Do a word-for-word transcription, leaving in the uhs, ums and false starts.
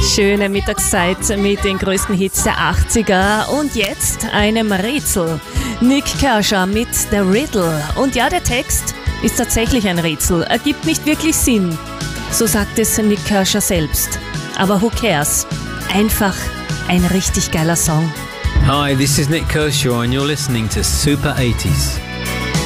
Schöne Mittagszeit mit den größten Hits der achtziger und jetzt einem Rätsel. Nick Kershaw mit The Riddle. Und ja, der Text ist tatsächlich ein Rätsel, ergibt nicht wirklich Sinn. So sagt es Nick Kershaw selbst. Aber who cares? Einfach ein richtig geiler Song. Hi, this is Nick Kershaw and you're listening to Super eighties.